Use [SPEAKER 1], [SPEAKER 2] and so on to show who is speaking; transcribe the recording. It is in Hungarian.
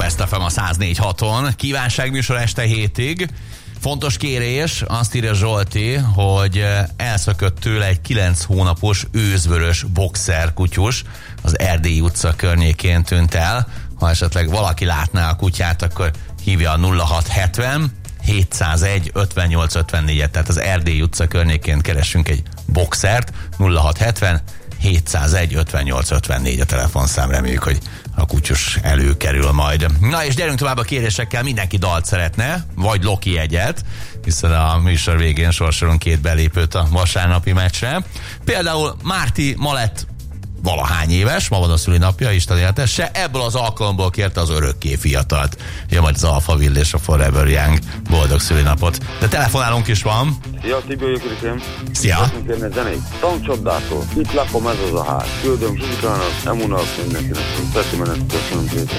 [SPEAKER 1] Best FM a 104.6-on. Kívánságműsor este 7-ig. Fontos kérés, azt írja Zsolti, hogy elszökött tőle egy 9 hónapos őzvörös boxer kutyus, az Erdélyi utca környékén tűnt el. Ha esetleg valaki látná a kutyát, akkor hívja a 0670 701 58 54-et, tehát az Erdélyi utca környékén keresünk egy boxert, 0670 701 58 54 a telefonszám, reméljük, hogy a kutyus előkerül majd. Na és gyerünk tovább a kérésekkel, mindenki dalt szeretne, vagy Loki egyet, hiszen a műsor végén sorsolunk 2 belépőt a vasárnapi meccsre. Például Márti ma lett valahány éves, ma van a szülinapja, Isten éltesse, ebből az alkalomból kérte az örökké fiatalt. Jön majd az Alphaville és a Forever Young, boldog szülinapot. De telefonálunk is van.
[SPEAKER 2] Szia, Tibő Jökörikém.
[SPEAKER 1] Szia.
[SPEAKER 2] Szeretnénk kérni zenét. Tankcsapdától. Itt lakom, ez az a ház. Küldöm Zsuzsikának, Emunak, mindenkinek. Peti menet, köszönöm szépen.